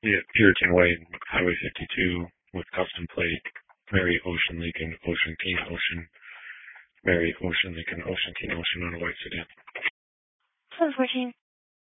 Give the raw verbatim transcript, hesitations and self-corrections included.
Yeah, Puritan White, Highway fifty-two with custom plate, Mary Ocean Lincoln, Ocean King Ocean, Mary Ocean Lincoln, Ocean King Ocean on a white sedan. seven fourteen.